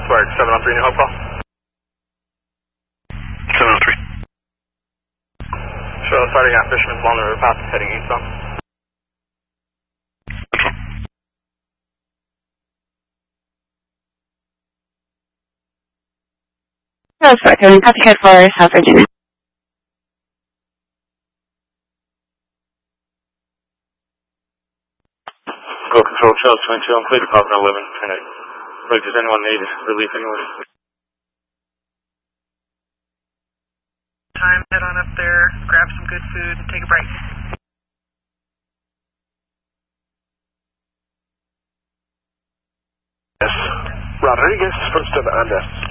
Squared, 703, New Hope call. 703. Show starting at Fisherman's Walnut River Pass, heading eastbound. That's right, going copycat for South Virginia. Go control, Charles 22, I'm clear to Pop 11. Trying to break, does anyone need relief anywhere? Time, head on up there, grab some good food, and take a break. Yes. Rodriguez, first of Andes.